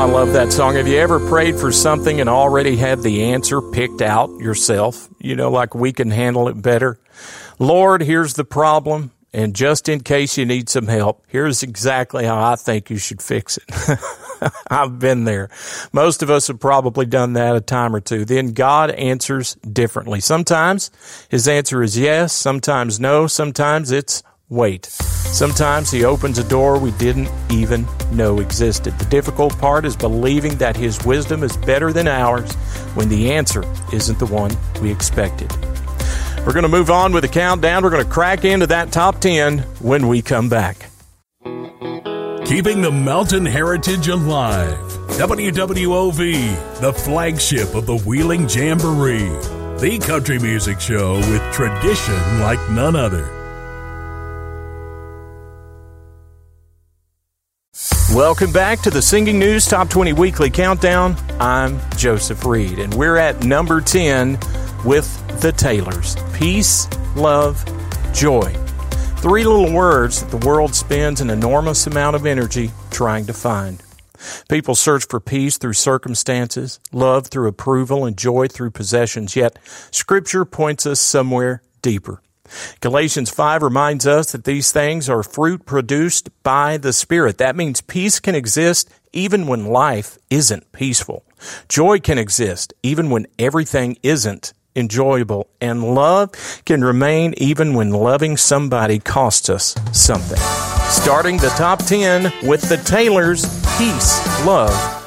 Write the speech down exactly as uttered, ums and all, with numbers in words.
I love that song. Have you ever prayed for something and already had the answer picked out yourself? You know, like we can handle it better. Lord, here's the problem. And just in case you need some help, here's exactly how I think you should fix it. I've been there. Most of us have probably done that a time or two. Then God answers differently. Sometimes his answer is yes, sometimes no, sometimes it's wait. Sometimes he opens a door we didn't even know existed. The difficult part is believing that his wisdom is better than ours when the answer isn't the one we expected. We're going to move on with the countdown. We're going to crack into that top ten when we come back. Keeping the mountain heritage alive. W W O V, the flagship of the Wheeling Jamboree. The country music show with tradition like none other. Welcome back to the Singing News Top twenty Weekly Countdown. I'm Joseph Reed, and we're at number ten with the Taylors. Peace, love, joy. Three little words that the world spends an enormous amount of energy trying to find. People search for peace through circumstances, love through approval, and joy through possessions, yet Scripture points us somewhere deeper. Galatians five reminds us that these things are fruit produced by the Spirit. That means peace can exist even when life isn't peaceful. Joy can exist even when everything isn't enjoyable. And love can remain even when loving somebody costs us something. Starting the top ten with the Taylors, Peace, Love,